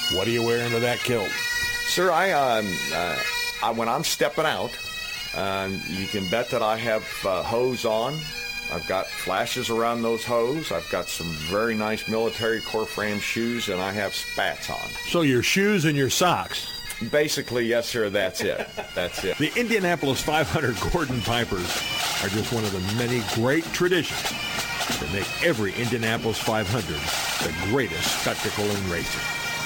What do you wear into that kilt? Sir, when I'm stepping out, you can bet that I have hose on. I've got flashes around those hose. I've got some very nice military core frame shoes, and I have spats on. So your shoes and your socks. Basically, yes, sir, that's it. That's it. The Indianapolis 500 Gordon Pipers are just one of the many great traditions that make every Indianapolis 500 the greatest spectacle in racing.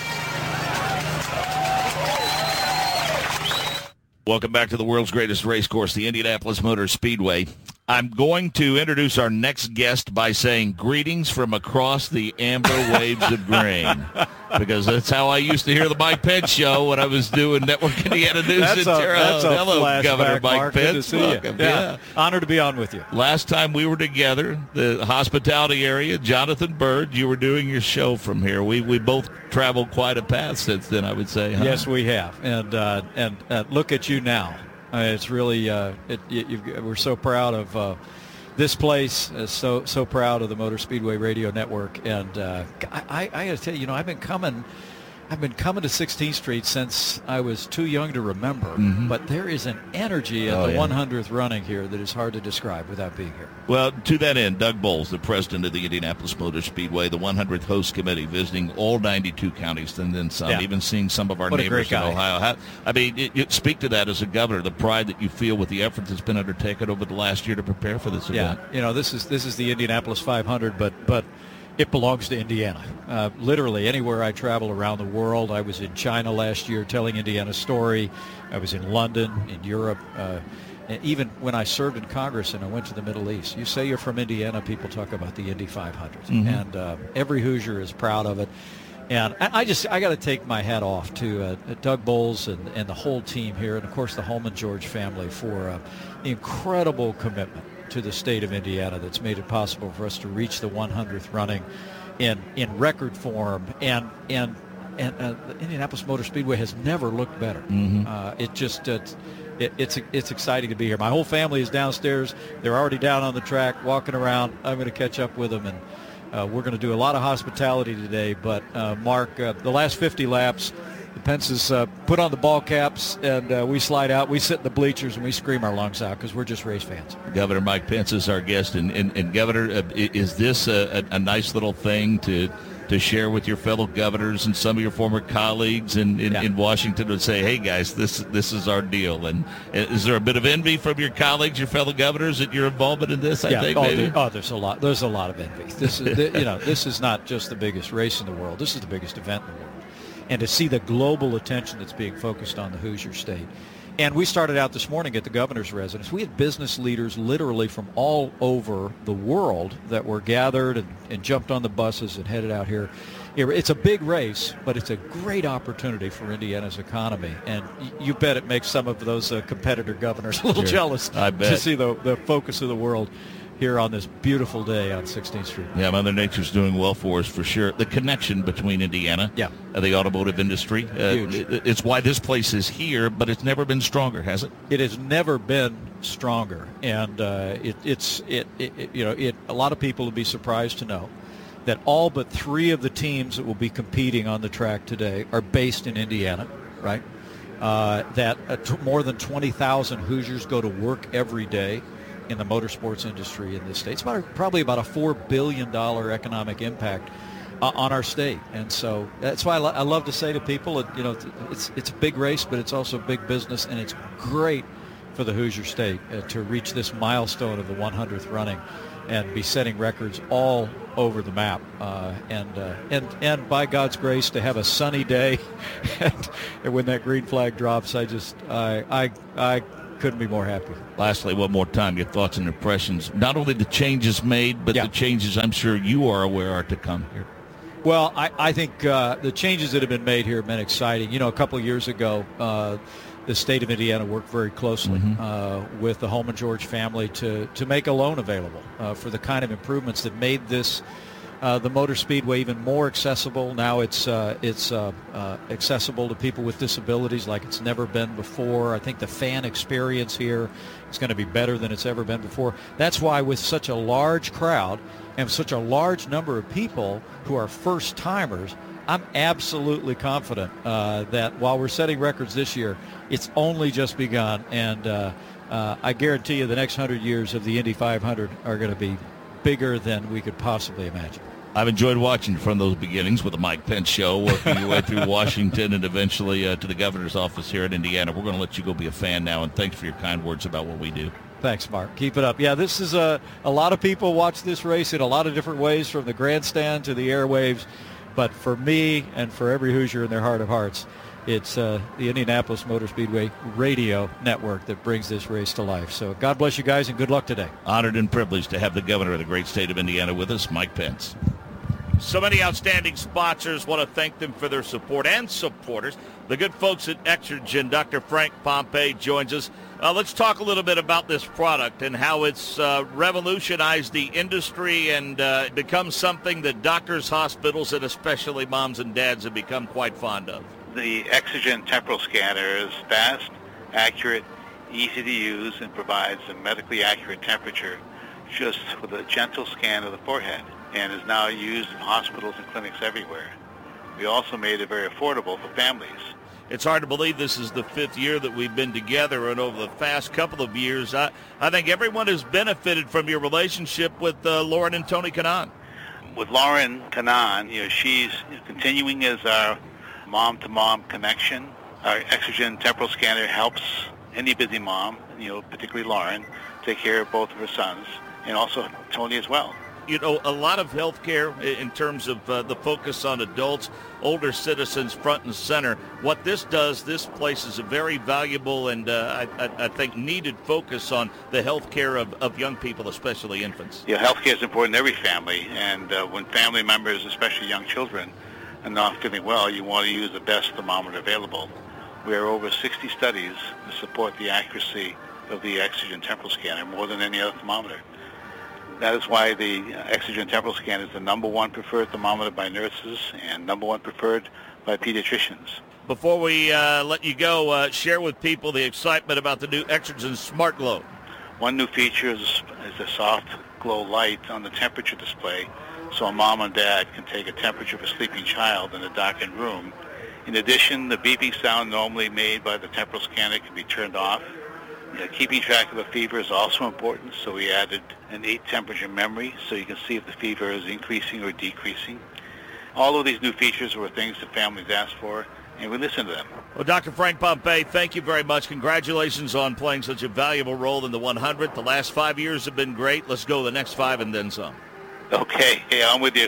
Welcome back to the world's greatest race course, the Indianapolis Motor Speedway. I'm going to introduce our next guest by saying greetings from across the amber waves of grain, because that's how I used to hear the Mike Pence show when I was doing Network Indiana News in Terre Haute. Hello, Governor Mike Pence. Welcome. Yeah. Honored to be on with you. Last time we were together, the hospitality area, Jonathan Bird, you were doing your show from here. We both traveled quite a path since then, I would say. Huh? Yes, we have. And look at you now. It's really we're so proud of this place. So proud of the Motor Speedway Radio Network. And I got to tell you, I've been coming to 16th Street since I was too young to remember. Mm-hmm. But there is an energy in the 100th running here that is hard to describe without being here. Well, to that end, Doug Bowles, the president of the Indianapolis Motor Speedway, the 100th host committee, visiting all 92 counties and then some, even seeing some of our neighbors in Ohio. You speak to that as a governor, the pride that you feel with the effort that's been undertaken over the last year to prepare for this event. Yeah, this is the Indianapolis 500, but it belongs to Indiana. Literally anywhere I travel around the world. I was in China last year telling Indiana's story. I was in London, in Europe. Even when I served in Congress and I went to the Middle East, you say you're from Indiana, people talk about the Indy 500. Mm-hmm. And every Hoosier is proud of it. And I got to take my hat off to Doug Bowles and the whole team here, and, of course, the Holman George family for incredible commitment to the state of Indiana that's made it possible for us to reach the 100th running in record form. And the Indianapolis Motor Speedway has never looked better. Mm-hmm. It's exciting to be here. My whole family is downstairs. They're already down on the track, walking around. I'm going to catch up with them, and we're going to do a lot of hospitality today. But, Mark, the last 50 laps, the Pences put on the ball caps, and we slide out. We sit in the bleachers, and we scream our lungs out because we're just race fans. Governor Mike Pence is our guest. And Governor, is this a nice little thing to share with your fellow governors and some of your former colleagues in Washington to say, hey, guys, this is our deal? And is there a bit of envy from your colleagues, your fellow governors, at your involvement in this, I think? There's a lot. There's a lot of envy. This is, this is not just the biggest race in the world. This is the biggest event in the world. And to see the global attention that's being focused on the Hoosier State. And we started out this morning at the governor's residence. We had business leaders literally from all over the world that were gathered and jumped on the buses and headed out here. It's a big race, but it's a great opportunity for Indiana's economy. And you bet it makes some of those competitor governors a little jealous I bet. To see the focus of the world here on this beautiful day on 16th Street. Yeah, Mother Nature's doing well for us for sure. The connection between Indiana and the automotive industry, it's why this place is here, but it's never been stronger, has it? It has never been stronger, and a lot of people will be surprised to know that all but 3 of the teams that will be competing on the track today are based in Indiana, right? That more than 20,000 Hoosiers go to work every day in the motorsports industry in this state. It's probably about a $4 billion economic impact on our state. And so that's why I love to say to people, it's a big race, but it's also big business, and it's great for the Hoosier State to reach this milestone of the 100th running and be setting records all over the map. And by God's grace, to have a sunny day and when that green flag drops, I couldn't be more happy. Lastly, one more time, your thoughts and impressions, not only the changes made, but the changes I'm sure you are aware are to come here. Well, I think the changes that have been made here have been exciting. A couple of years ago, the state of Indiana worked very closely with the Holman George family to make a loan available for the kind of improvements that made this the Motor Speedway even more accessible. Now it's accessible to people with disabilities like it's never been before. I think the fan experience here is going to be better than it's ever been before. That's why with such a large crowd and such a large number of people who are first-timers, I'm absolutely confident that while we're setting records this year, it's only just begun. And I guarantee you the next 100 years of the Indy 500 are going to be bigger than we could possibly imagine. I've enjoyed watching from those beginnings with the Mike Pence Show, working your way through Washington and eventually to the governor's office here in Indiana. We're going to let you go be a fan now, and thanks for your kind words about what we do. Thanks, Mark. Keep it up. Yeah, this is a lot of people watch this race in a lot of different ways, from the grandstand to the airwaves. But for me and for every Hoosier in their heart of hearts, it's the Indianapolis Motor Speedway radio network that brings this race to life. So God bless you guys and good luck today. Honored and privileged to have the governor of the great state of Indiana with us, Mike Pence. So many outstanding sponsors. Want to thank them for their support and supporters. The good folks at Exergen. Dr. Frank Pompey joins us. Let's talk a little bit about this product and how it's revolutionized the industry and become something that doctors, hospitals, and especially moms and dads have become quite fond of. The Exergen temporal scanner is fast, accurate, easy to use, and provides a medically accurate temperature just with a gentle scan of the forehead, and is now used in hospitals and clinics everywhere. We also made it very affordable for families. It's hard to believe this is the 5th year that we've been together, and over the past couple of years, I think everyone has benefited from your relationship with Lauren and Tony Kanaan. With Lauren Kanaan, she's continuing as our mom-to-mom connection. Our Exergen temporal scanner helps any busy mom, particularly Lauren, take care of both of her sons, and also Tony as well. A lot of healthcare in terms of the focus on adults, older citizens front and center. What this does, this places a very valuable and I think needed focus on the healthcare of young people, especially infants. Yeah, healthcare is important in every family, and when family members, especially young children, are not feeling well, you want to use the best thermometer available. We have over 60 studies to support the accuracy of the Exergen temporal scanner, more than any other thermometer. That is why the Exergen temporal scanner is the #1 preferred thermometer by nurses and #1 preferred by pediatricians. Before we let you go, share with people the excitement about the new Exergen Smart Glow. One new feature is a soft glow light on the temperature display, so a mom and dad can take a temperature of a sleeping child in a darkened room. In addition, the beeping sound normally made by the temporal scanner can be turned off. Keeping track of the fever is also important, so we added an 8-temperature memory so you can see if the fever is increasing or decreasing. All of these new features were things that families asked for, and we listened to them. Well, Dr. Frank Pompey, thank you very much. Congratulations on playing such a valuable role in the 100th. The last 5 years have been great. Let's go the next 5 and then some. Okay, I'm with you.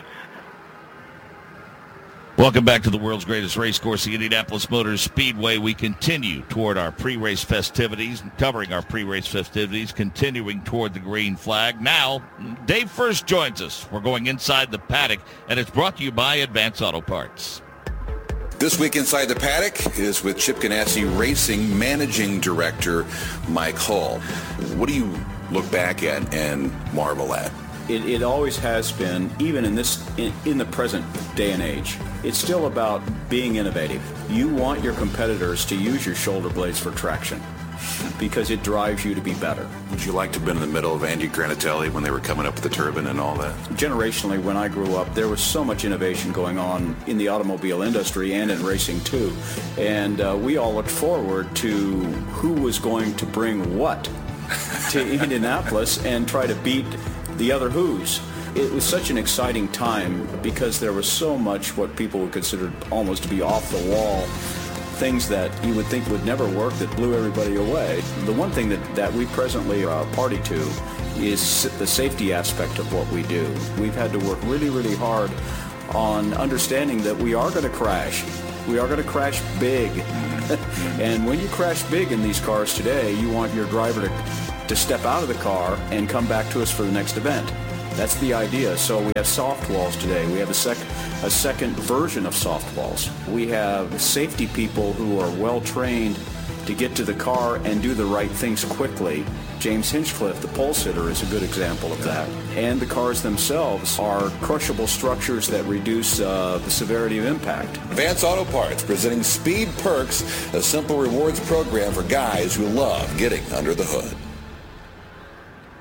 Welcome back to the world's greatest race course, the Indianapolis Motor Speedway. We continue toward our pre-race festivities, covering our pre-race festivities, continuing toward the green flag. Now, Dave First joins us. We're going inside the paddock, and it's brought to you by Advance Auto Parts. This week Inside the Paddock is with Chip Ganassi Racing Managing Director Mike Hull. What do you look back at and marvel at? It always has been, even in the present day and age. It's still about being innovative. You want your competitors to use your shoulder blades for traction because it drives you to be better. Would you like to have been in the middle of Andy Granatelli when they were coming up with the turbine and all that? Generationally, when I grew up, there was so much innovation going on in the automobile industry and in racing too. And we all looked forward to who was going to bring what to Indianapolis and try to beat the other who's. It was such an exciting time because there was so much what people would consider almost to be off the wall, things that you would think would never work that blew everybody away. The one thing that we presently are party to is the safety aspect of what we do. We've had to work really, really hard on understanding that we are going to crash. We are going to crash big. And when you crash big in these cars today, you want your driver to step out of the car and come back to us for the next event. That's the idea. So we have soft walls today. We have a second version of soft walls. We have safety people who are well trained to get to the car and do the right things quickly. James Hinchcliffe, the pole sitter, is a good example of that. And the cars themselves are crushable structures that reduce the severity of impact. Advance Auto Parts presenting Speed Perks, a simple rewards program for guys who love getting under the hood.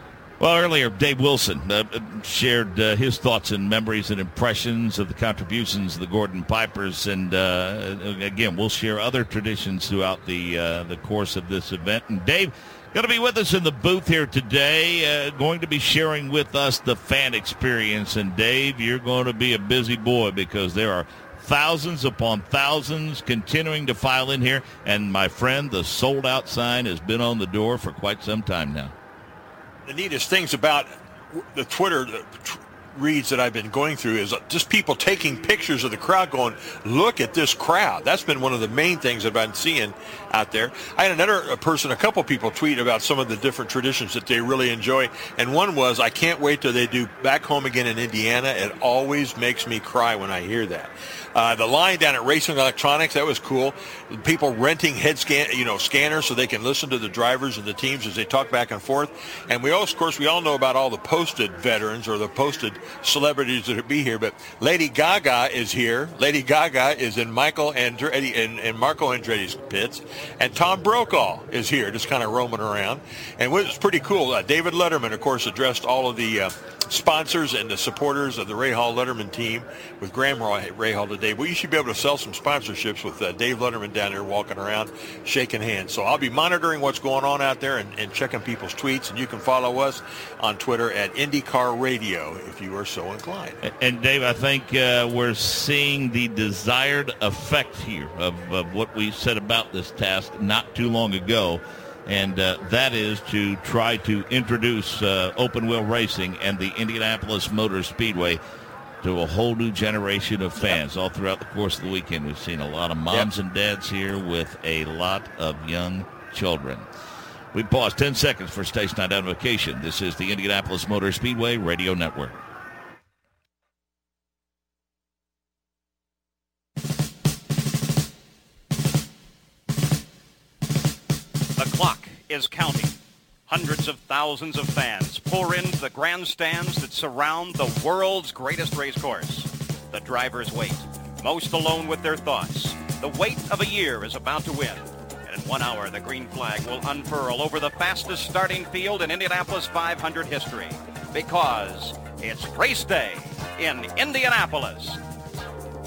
Well, earlier, Dave Wilson shared his thoughts and memories and impressions of the contributions of the Gordon Pipers. And, again, we'll share other traditions throughout the course of this event. And Dave, going to be with us in the booth here today, going to be sharing with us the fan experience. And, Dave, you're going to be a busy boy because there are thousands upon thousands continuing to file in here. And, my friend, the sold-out sign has been on the door for quite some time now. The neatest things about the Twitter reads that I've been going through is just people taking pictures of the crowd going, look at this crowd. That's been one of the main things that I've been seeing out there. I had another person, a couple people tweet about some of the different traditions that they really enjoy. And one was, I can't wait till they do Back Home Again in Indiana. It always makes me cry when I hear that. The line down at Racing Electronics, that was cool. People renting head scanners so they can listen to the drivers and the teams as they talk back and forth. And we all know about all the posted veterans or the posted celebrities that will be here. But Lady Gaga is here. Lady Gaga is in Marco Andretti's pits. And Tom Brokaw is here, just kind of roaming around. And it was pretty cool. David Letterman, of course, addressed all of the sponsors and the supporters of the Rahal Letterman team with Graham Rahal today. Well, you should be able to sell some sponsorships with Dave Letterman down there walking around, shaking hands. So I'll be monitoring what's going on out there and checking people's tweets. And you can follow us on Twitter at IndyCar Radio if you are so inclined. And Dave, I think we're seeing the desired effect here of what we said about this task not too long ago. And that is to try to introduce open-wheel racing and the Indianapolis Motor Speedway to a whole new generation of fans. All throughout the course of the weekend, we've seen a lot of moms and dads here with a lot of young children. We pause 10 seconds for station identification. This is the Indianapolis Motor Speedway Radio Network. The clock is counting. Hundreds of thousands of fans pour into the grandstands that surround the world's greatest race course. The drivers wait, most alone with their thoughts. The wait of a year is about to win. And in 1 hour, the green flag will unfurl over the fastest starting field in Indianapolis 500 history. Because it's race day in Indianapolis.